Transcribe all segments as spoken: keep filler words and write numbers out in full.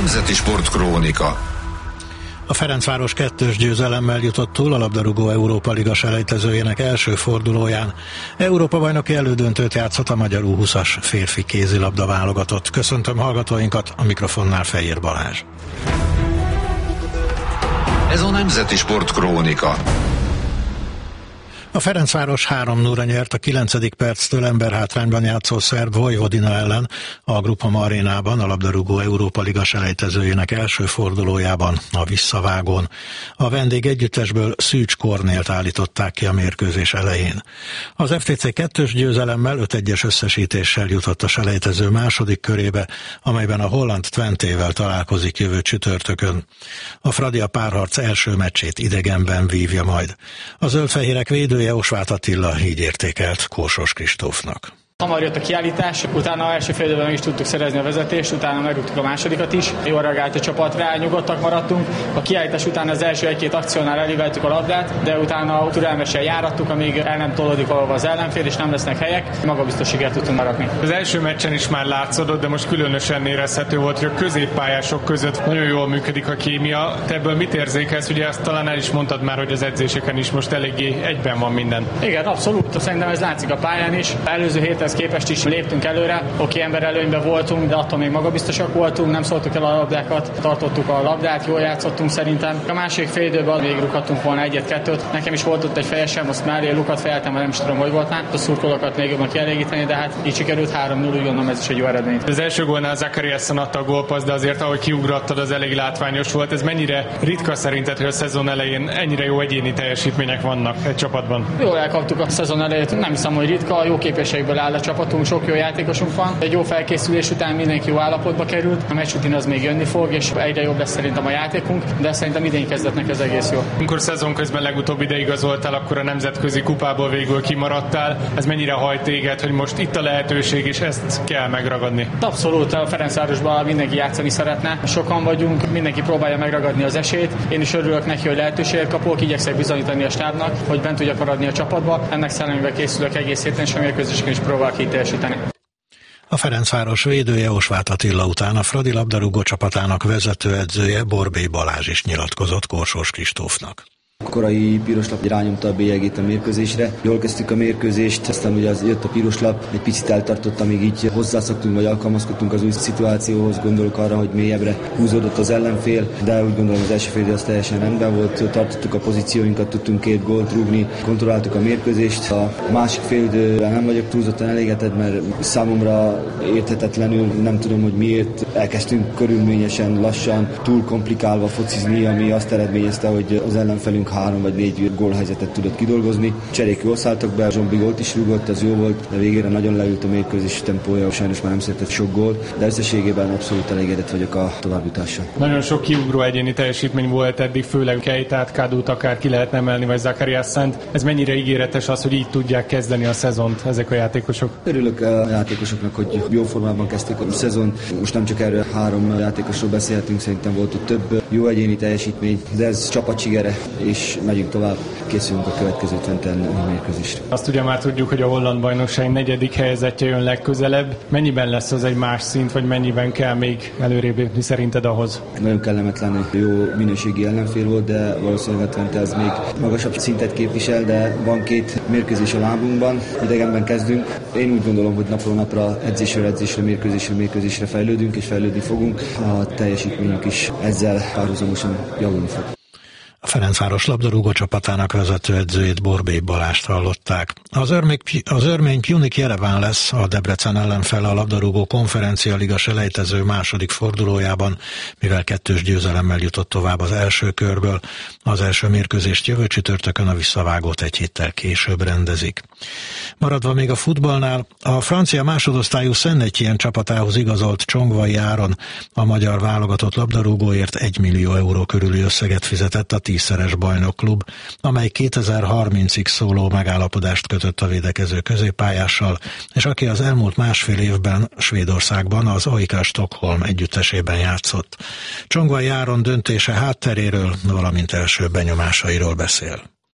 Nemzeti Sportkrónika. A Ferencváros kettős győzelemmel jutott túl a labdarúgó Európa Liga selejtezőjének első fordulóján. Európa-bajnoki elődöntőt játszott a magyar U húszas férfi kézilabda válogatott. Köszöntöm hallgatóinkat, a mikrofonnál Fejér Balázs. Ez a Nemzeti Sportkrónika. A Ferencváros három nulla nyert a kilencedik perctől emberhátrányban játszó szerb Vojvodina ellen a Grupama arénában, a labdarúgó Európa Liga selejtezőjének első fordulójában, a visszavágón. A vendég együttesből Szűcs Kornélt állították ki a mérkőzés elején. Az ef té cé kettős győzelemmel öt egyes összesítéssel jutott a selejtező második körébe, amelyben a holland Twentével találkozik jövő csütörtökön. A Fradi a párharc első meccsét idegenben vívja majd. A zöldfehérek védője Osváth Attila így értékelt Korsós Kristófnak. Hamar jött a kiállítás, utána első fél időben meg is tudtuk szerezni a vezetést, utána megrúgtuk a másodikat is. Jól reagált a csapat rá, nyugodtak maradtunk. A kiállítás után az első egy-két akciónál elíveltük a labdát, de utána türelmesen járattuk, amíg el nem tolódik valahova az ellenfél, és nem lesznek helyek. Magabiztos sikert tudtunk maradni. Az első meccsen is már látszódott, de most különösen érezhető volt, hogy a középpályások között nagyon jól működik a kémia. Te ebből mit érzékelsz? Ugye azt talán el is mondtad már, hogy az edzéseken is most eléggé egyben van minden. Igen, abszolút. Szerintem ez látszik a pályán is. Előző héthez képest is léptünk előre. Oké, ember előnyben voltunk, de attól még magabiztosak voltunk, nem szóltuk el a labdákat, tartottuk a labdát, jól játszottunk szerintem. A másik fél időben még rúghattunk volna egyet-kettőt. Nekem is volt ott egy fejesem, azt mellé lukat fejeltem, mert nem is tudom, hogy volt már. A szurkolókat még jobban kielégíteni, de hát így sikerült három null, úgy gondolom, ez is egy jó eredmény. Az első gólnál Zakariasen adta a gólpaszt, de azért ahogy kiugrottad, az elég látványos volt. Ez mennyire ritka szerinted, hogy a szezon elején ennyire jó egyéni teljesítmények vannak egy csapatban? Jól elkaptuk a szezon elejét, nem hiszem, hogy ritka, jó képességből áll a csapatunk, sok jó játékosunk van. Egy jó felkészülés után mindenki jó állapotba került. A meccs után az még jönni fog, és egyre jobb lesz szerintem a játékunk, de szerintem idén kezdetnek ez egész jó. Amikor szezon közben legutóbb ide igazoltál, akkor a nemzetközi kupából végül kimaradtál. Ez mennyire hajt téged, hogy most itt a lehetőség, és ezt kell megragadni? Abszolút, a Ferencvárosban mindenki játszani szeretne. Sokan vagyunk, mindenki próbálja megragadni az esélyt. Én is örülök neki, hogy lehetőséget kapok, igyekszek bizonyítani a stábnak, hogy bent tudjak maradni a csapatba. Ennek szellemében készülök egész héten, és a mérkőzéseken is próbálok így teljesíteni. A Ferencváros védője Osváth Attila után a Fradi labdarúgó csapatának vezetőedzője Borbély Balázs is nyilatkozott Korsós Kristófnak. A korai piroslap rányomta a bélyegét a mérkőzésre. Jól kezdtük a mérkőzést, aztán ugye az jött a piroslap, egy picit eltartott, amíg így hozzászoktunk, vagy alkalmazkodtunk az új szituációhoz. Gondolok arra, hogy mélyebbre húzódott az ellenfél, de úgy gondolom az első fél idő az teljesen rendben volt. Tartottuk a pozícióinkat, tudtunk két gólt rúgni, kontrolláltuk a mérkőzést. A másik fél időben nem vagyok túlzottan elégedett, mert számomra érthetetlenül nem tudom, hogy miért elkezdtünk körülményesen, lassan, túl komplikálva focizni, ami azt eredményezte, hogy az ellenfelünk három vagy négy gólhelyzetet tudott kidolgozni. Cserék jól szálltak be, Zsombi gólt is rúgott, az jó volt, de végére nagyon leült a mérkőzés tempója, sajnos már nem született sok gól, de összességében abszolút elégedett vagyok a továbbjutással. Nagyon sok kiugró egyéni teljesítmény volt eddig, főleg Keitát, Kadut akár ki lehetne emelni, vagy Zakariasent. Ez mennyire ígéretes az, hogy így tudják kezdeni a szezont ezek a játékosok? Örülök a játékosoknak, hogy jó formában kezdték a szezon. Most nem csak erről három játékosról beszélhetünk, szerintem volt ott több jó egyéni teljesítmény, de ez csapatsigere, és megyünk tovább, készülünk a következő Twenten mérkőzésre. Azt ugye már tudjuk, hogy a holland bajnokság negyedik helyezettje jön legközelebb. Mennyiben lesz az egy más szint, vagy mennyiben kell még előrébb lépni szerinted ahhoz? Nagyon kellemetlen, jó minőségi ellenfél volt, de valószínűleg a Twente az még magasabb szintet képvisel, de van két mérkőzés a lábunkban, idegenben kezdünk. Én úgy gondolom, hogy napról napra edzésről edzésre, mérkőzésről mérkőzésre fejlődünk, és fejlődni fogunk. A teljesítményünk is ezzel párhuzamosan javulni fog. A Ferencváros labdarúgó csapatának vezetőedzőjét, Borbély Balást hallották. Az, örmény, az örmény Pjunik Jereván lesz a Debrecen ellenfele a labdarúgó konferencia liga selejtező második fordulójában, mivel kettős győzelemmel jutott tovább az első körből. Az első mérkőzést jövő csütörtökön, a visszavágót egy héttel később rendezik. Maradva még a futballnál, a francia másodosztályú Saint-Étienne csapatához igazolt Csongvai Áron a magyar válogatott labdarúgóért egy millió euró körüli összeget fizetett a tízszeres bajnokklub, amely kétezer-harmincig szóló megállapodást kötött a védekező középpályással, és aki az elmúlt másfél évben Svédországban az á i ká Stockholm együttesében játszott. Csongvai Áron döntése hátteréről, valamint első benyomásairól beszél.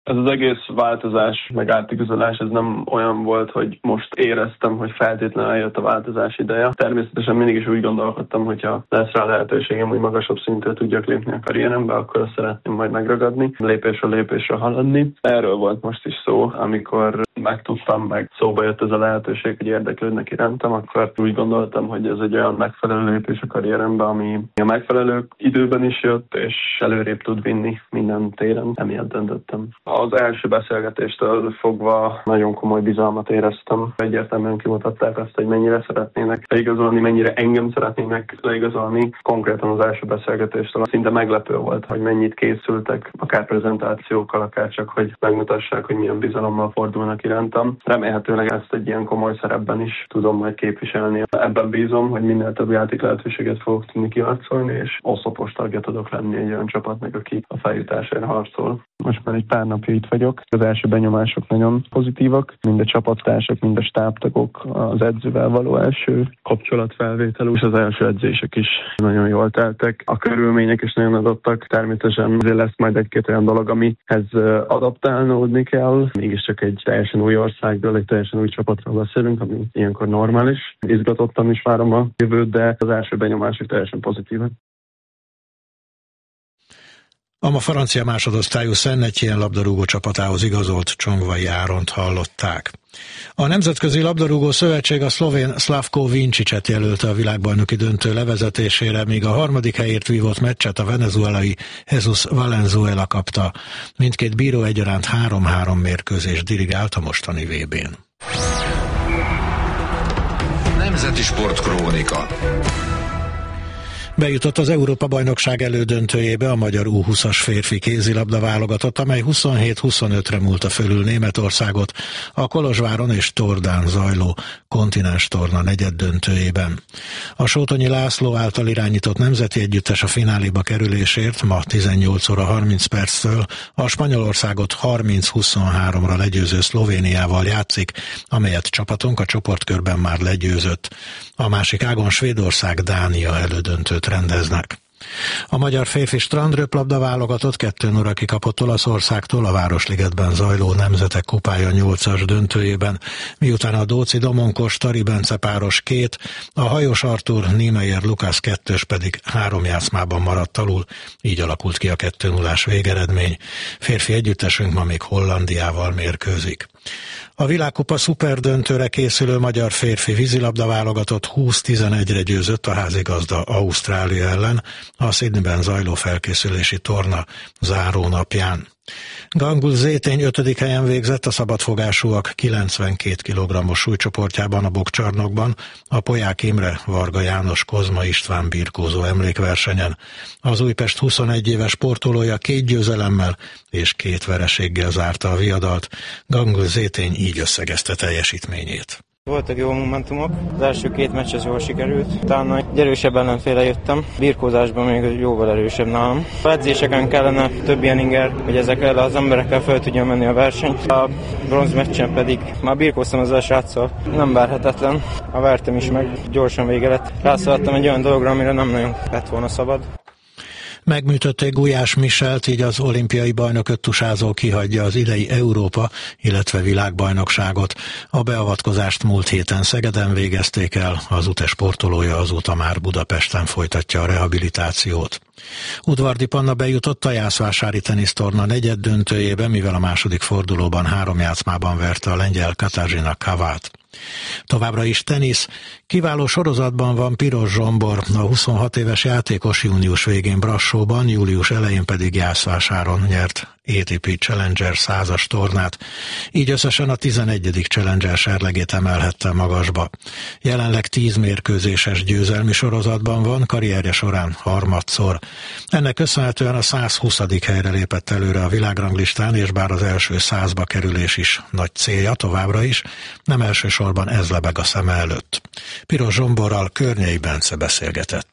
Ez az egész változás, meg átigazolás, ez nem olyan volt, hogy most éreztem, hogy feltétlenül eljött a változás ideje. Természetesen mindig is úgy gondolkodtam, hogyha lesz rá lehetőségem, hogy magasabb szintre tudjak lépni a karrierembe, akkor azt szeretném majd megragadni, lépésről lépésre haladni. Erről volt most is szó, amikor megtudtam, meg szóba jött ez a lehetőség, hogy érdeklődnek irántam, akkor úgy gondoltam, hogy ez egy olyan megfelelő lépés a karrierembe, ami a megfelelő időben is jött, és előrébb tud vinni minden téren. Emiatt döntöttem. Az első beszélgetéstől fogva nagyon komoly bizalmat éreztem. Egyértelműen kimutatták azt, hogy mennyire szeretnének leigazolni, mennyire engem szeretnének leigazolni. Konkrétan az első beszélgetéstől szinte meglepő volt, hogy mennyit készültek, akár prezentációkkal, akár csak, hogy megmutassák, hogy milyen bizalommal fordulnak irántam. Remélhetőleg ezt egy ilyen komoly szerepben is tudom majd képviselni. Ebben bízom, hogy minél több játék lehetőséget fogok tudni kiharcolni, és oszlopos tagja tudok lenni egy olyan csapatnak, aki a feljutásért harcol. Most már egy pár napja itt vagyok. Az első benyomások nagyon pozitívak. Mind a csapattársak, mind a stábtagok, az edzővel való első kapcsolatfelvétel, és az első edzések is nagyon jól teltek. A körülmények is nagyon adottak. Természetesen azért lesz majd egy-két olyan dolog, amihez adaptálódni kell. Mégiscsak egy teljesen új országról, egy teljesen új csapatról beszélünk, ami ilyenkor normális. Izgatottan is várom a jövőt, de az első benyomások teljesen pozitívak. A ma francia másodosztályú Saint-Étienne labdarúgó csapatához igazolt Csongvai Áront hallották. A Nemzetközi Labdarúgó Szövetség a szlovén Slavko Vinčicet jelölte a világbajnoki döntő levezetésére, míg a harmadik helyért vívott meccset a venezuelai Jesus Valenzuela kapta. Mindkét bíró egyaránt három-három mérkőzés dirigált a mostani vé bén. Nemzeti Sportkrónika. Bejutott az Európa-bajnokság elődöntőjébe a magyar U húszas férfi kézilabda válogatott, amely huszonhét huszonötre múlta fölül Németországot a Kolozsváron és Tordán zajló kontinens torna negyeddöntőjében. A Sótonyi László által irányított nemzeti együttes a fináléba kerülésért ma tizennyolc óra harminc perctől a Spanyolországot harminc huszonháromra legyőző Szlovéniával játszik, amelyet csapatunk a csoportkörben már legyőzött. A másik ágon Svédország Dánia elődöntőt rendeznek. A magyar férfi strandröplabda válogatott kettő nulla kikapott Olaszországtól a Városligetben zajló Nemzetek kupája nyolcas döntőjében, miután a Dóczy Domonkos Tari Bence páros két, a Hajós Artur Niemeyer Lukász kettős pedig három játszmában maradt alul, így alakult ki a kettő nullás végeredmény. Férfi együttesünk ma még Hollandiával mérkőzik. A világkupa szuperdöntőre készülő magyar férfi vízilabda válogatott húsz tizenegyre győzött a házigazda Ausztrália ellen a Sydneyben zajló felkészülési torna záró napján. Gangul Zétény ötödik helyen végzett a szabadfogásúak kilencvenkét kilogrammos súlycsoportjában a bokcsarnokban, a Polyák Imre, Varga János, Kozma István birkózó emlékversenyen. Az Újpest huszonegy éves sportolója két győzelemmel és két vereséggel zárta a viadalt. Gangul Zétény így összegezte teljesítményét. Voltak jó momentumok, az első két meccs az jól sikerült, utána egy erősebb ellenféle jöttem, birkózásban még jóval erősebb nálam. A edzéseken kellene több ilyen inger, hogy ezekkel az emberekkel fel tudjon menni a versenyt. A bronz meccsen pedig már birkóztam az sráccal, nem várhatatlan, a vertem is meg, gyorsan vége lett. Rászaladtam egy olyan dologra, amire nem nagyon lett volna szabad. Megműtötték Gulyás Michelt, így az olimpiai bajnok öttusázó kihagyja az idei Európa, illetve világbajnokságot. A beavatkozást múlt héten Szegeden végezték el, az UTE sportolója azóta már Budapesten folytatja a rehabilitációt. Udvardi Panna bejutott a jászvásári tenisztorna negyeddöntőjébe, mivel a második fordulóban három játszmában verte a lengyel Katarzyna Kavát. Továbbra is tenisz. Kiváló sorozatban van Piros Zsombor, a huszonhat éves játékos június végén Brassóban, július elején pedig Jászvásáron nyert á té pé Challenger százas tornát. Így összesen a tizenegyedik Challenger serlegét emelhette magasba. Jelenleg tíz mérkőzéses győzelmi sorozatban van, karrierje során harmadszor. Ennek köszönhetően a százhuszadik helyre lépett előre a világranglistán, és bár az első százba kerülés is nagy célja továbbra is, nem elsősorban ez lebeg a szeme előtt. Piros Zsomborral Környei Bence beszélgetett.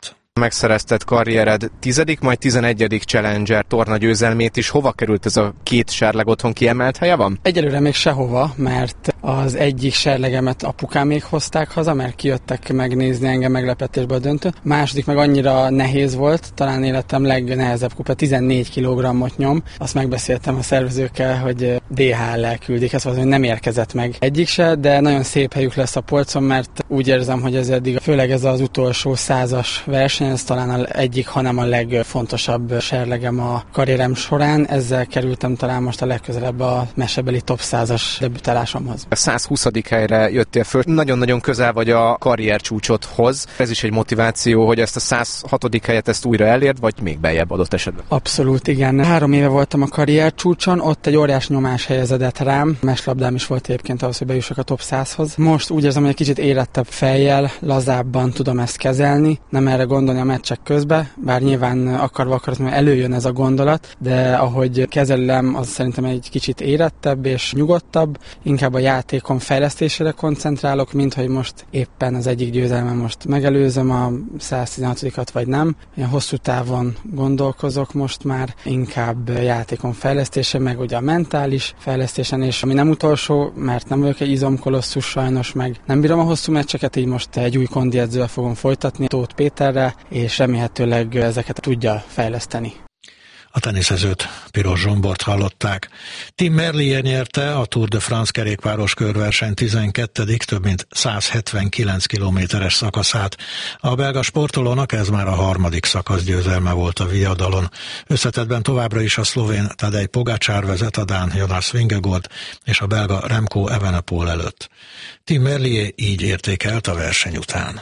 megszerezted karriered tizedik, majd tizenegyedik Challenger torna győzelmét is. Hova került ez a két serleg, otthon kiemelt helye van? Egyelőre még sehova, mert az egyik serlegemet apukámék hozták haza, mert kijöttek megnézni engem meglepetésbe a döntő. Második meg annyira nehéz volt, talán életem legnehezebb kupa, tizennégy kilogrammot nyom. Azt megbeszéltem a szervezőkkel, hogy dé há el-lel küldik, ez valami nem érkezett meg egyik se, de nagyon szép helyük lesz a polcon, mert úgy érzem, hogy ez eddig, főleg ez az utolsó százas verseny, ez talán az egyik, hanem a legfontosabb serlegem a karrierem során. Ezzel kerültem talán most a legközelebb a mesebeli top százas debütálásomhoz. A százhuszadik helyre jöttél föl, nagyon-nagyon közel vagy a karriercsúcsodhoz. Ez is egy motiváció, hogy ezt a százhatodik helyet ezt újra elérd, vagy még beljebb adott esetben? Abszolút, igen. Három éve voltam a karriercsúcson, ott egy óriás nyomás helyezedett rám. Meslabdám is volt egyébként ahhoz, hogy bejussak a top százhoz. Most úgy érzem, hogy egy kicsit érettebb fejjel, lazábban tudom ezt kezelni, nem erre gondolni a meccsek közben, bár nyilván akarva akaratlan előjön ez a gondolat, de ahogy kezelem, az szerintem egy kicsit érettebb és nyugodtabb, inkább a játékom fejlesztésére koncentrálok, mint hogy most éppen az egyik győzelmen most megelőzöm a száztizenhatodikat vagy nem. Ilyen hosszú távon gondolkozok most már, inkább játékom fejlesztése, meg ugye a mentális fejlesztésen, és ami nem utolsó, mert nem vagyok egy izomkolosszus sajnos, meg nem bírom a hosszú meccseket, így most egy új kondiedzővel fogom folytatni, Tóth Péterrel, és remélhetőleg ezeket tudja fejleszteni. A teniszezőt, Piros Zsombort hallották. Tim Merlier nyerte a Tour de France kerékpáros körverseny tizenkettedik több mint százhetvenkilenc kilométeres szakaszát. A belga sportolónak ez már a harmadik szakasz győzelme volt a viadalon. Összetettben továbbra is a szlovén Tadej Pogačar vezet, a dán Jonas Vingegaard és a belga Remco Evenepoel előtt. Tim Merlier így értékelt a verseny után.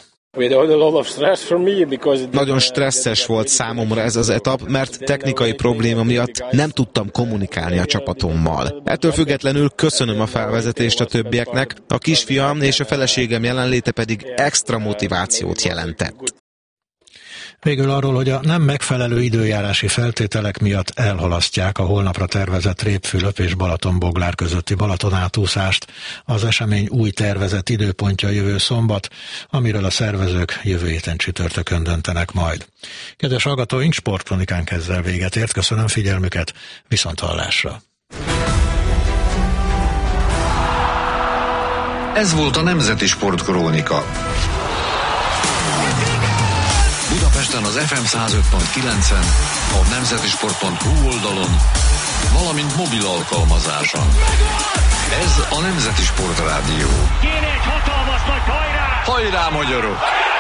Nagyon stresszes volt számomra ez az etap, mert technikai probléma miatt nem tudtam kommunikálni a csapatommal. Ettől függetlenül köszönöm a felvezetést a többieknek, a kisfiam és a feleségem jelenléte pedig extra motivációt jelentett. Végül arról, hogy a nem megfelelő időjárási feltételek miatt elhalasztják a holnapra tervezett Répfülöp és Balatonboglár közötti Balatonátúszást. Az esemény új tervezett időpontja jövő szombat, amiről a szervezők jövő héten csütörtökön döntenek majd. Kedves hallgatóink, Sportkronikánk ezzel véget ért. Köszönöm figyelmüket, viszont hallásra. Ez volt a Nemzeti Sportkrónika. Budapesten az ef em száz öt pont kilencen, a nemzetisport pont hu oldalon, valamint mobil alkalmazáson. Ez a Nemzeti Sport Rádió. Kéne egy hatalmas nagy hajrá! Hajrá, magyarok!